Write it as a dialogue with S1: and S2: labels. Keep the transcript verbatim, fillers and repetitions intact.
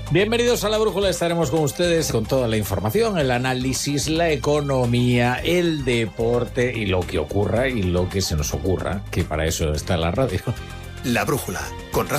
S1: Bienvenidos a La Brújula, estaremos con ustedes con toda la información, el análisis, la economía, el deporte y lo que ocurra y lo que se nos ocurra, que para eso está la radio.
S2: La Brújula, con